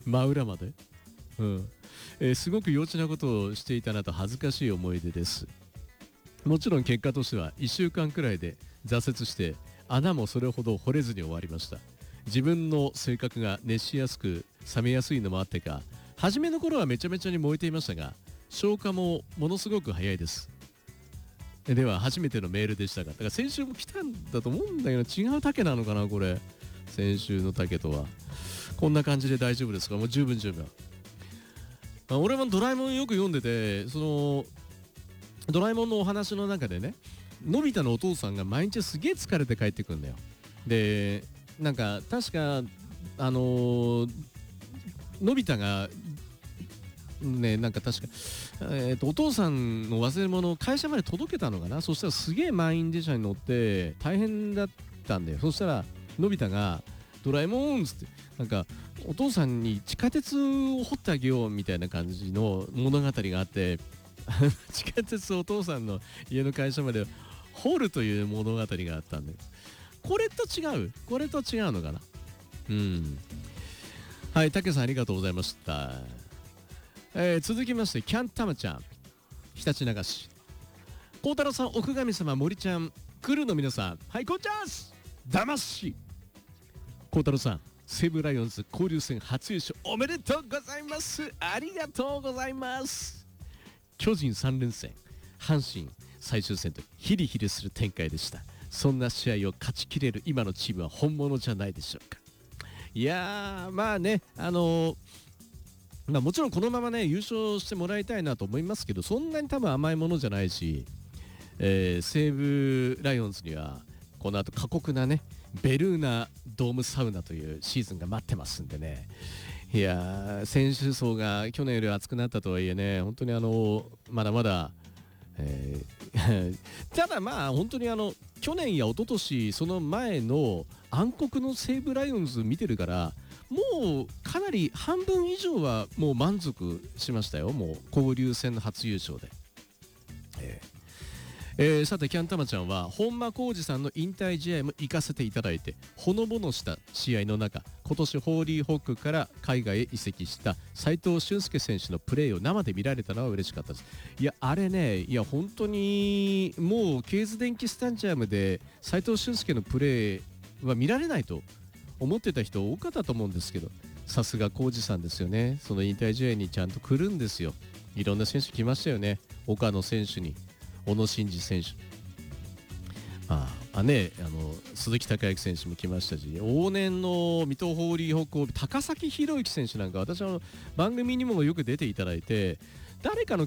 真裏まで、すごく幼稚なことをしていたなと恥ずかしい思い出です。もちろん結果としては1週間くらいで挫折して穴もそれほど掘れずに終わりました。自分の性格が熱しやすく冷めやすいのもあってか、初めの頃はめちゃめちゃに燃えていましたが、消化もものすごく早いです。では初めてのメールでしたが、だから先週も来たんだと思うんだけど、違う竹なのかなこれ。先週の竹とはこんな感じで大丈夫ですか？もう十分十分。俺もドラえもんよく読んでて、そのドラえもんのお話の中でね、のび太のお父さんが毎日すげえ疲れて帰ってくるんだよ。でなんか確かのび太がね、なんか確か、お父さんの忘れ物を会社まで届けたのかな。そしたらすげえ満員電車に乗って大変だったんだよ。そしたらのび太がドラえもんっつって、なんかお父さんに地下鉄を掘ってあげようみたいな感じの物語があって、地下鉄をお父さんの家の会社まで掘るという物語があったんで、これと違うのかな。はい、たけさんありがとうございました。続きましてキャンタマちゃん、ひたちなかし、孝太郎さん、奥神様、森ちゃん、クルーの皆さん、はいこんちゃんす、だまし孝太郎さん、西武ライオンズ交流戦初優勝おめでとうございます。ありがとうございます。巨人3連戦、阪神最終戦とヒリヒリする展開でした。そんな試合を勝ちきれる今のチームは本物じゃないでしょうか。いやー、まあね、もちろんこのままね優勝してもらいたいなと思いますけど、そんなに多分甘いものじゃないし、西武ライオンズにはこの後過酷なねベルーナドームサウナというシーズンが待ってますんでね。いやー、選手層が去年より熱くなったとはいえね、本当にまだまだ、ただまあ本当に去年や一昨年その前の暗黒の西武ライオンズ見てるから、もうかなり半分以上はもう満足しましたよ。もう交流戦の初優勝で、さてキャンタマちゃんは本間浩二さんの引退試合も行かせていただいて、ほのぼのした試合の中、今年ホーリーホックから海外へ移籍した斉藤俊介選手のプレーを生で見られたのは嬉しかったです。いやあれね、いや本当にもうケーズ電気スタジアムで斉藤俊介のプレーは見られないと思ってた人多かったと思うんですけど、さすが浩二さんですよね。その引退試合にちゃんと来るんですよ。いろんな選手来ましたよね。岡野選手に小野伸二選手、鈴木孝之選手も来ましたし、往年の水戸ホーリーホック高崎宏之選手なんか、私は番組にもよく出ていただいて、誰かの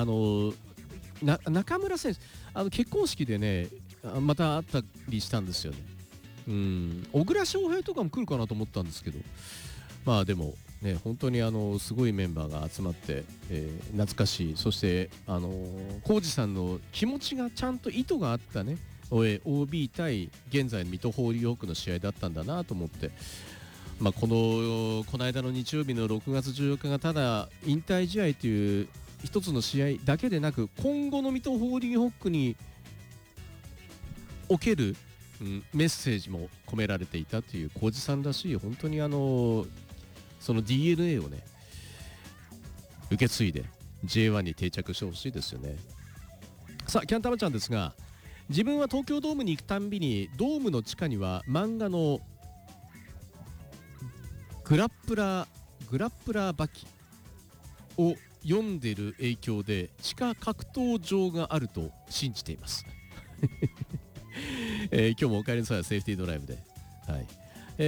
中村選手、結婚式でねまた会ったりしたんですよね。小倉翔平とかも来るかなと思ったんですけど、まあでもね、本当にすごいメンバーが集まって、懐かしい。そして浩二さんの気持ちがちゃんと意図があったね、OB 対現在の水戸ホーリーホークの試合だったんだなと思って、この間の日曜日の6月14日がただ引退試合という一つの試合だけでなく、今後の水戸ホーリーホックにおける、メッセージも込められていたという浩二さんらしい、本当にその DNA をね受け継いで J1 に定着してほしいですよね。さあキャンタマちゃんですが、自分は東京ドームに行くたんびにドームの地下には漫画のグラップラーバキを読んでる影響で地下格闘場があると信じています。今日もお帰りなさい、セーフティードライブで、はい。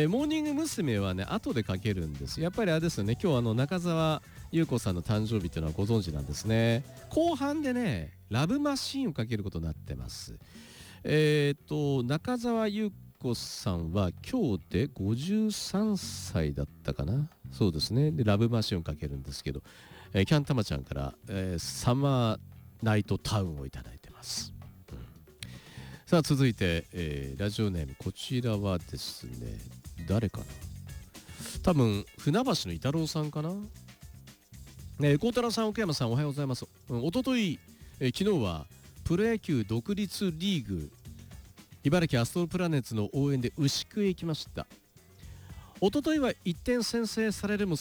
モーニング娘。はね後でかけるんです。やっぱりあれですよね、今日中澤優子さんの誕生日っていうのはご存知なんですね。後半でねラブマシーンをかけることになってます。中澤優子さんは今日で53歳だったかな。そうですね。でラブマシーンをかけるんですけど、キャンタマちゃんから、サマーナイトタウンをいただいてます。さあ続いて、ラジオネーム、こちらはですね誰かな、多分船橋の伊太郎さんかな。孝太郎さん、奥山さん、おはようございます。おととい、昨日はプロ野球独立リーグ茨城アストロプラネッツの応援で牛久へ行きました。おとといは1点先制されるも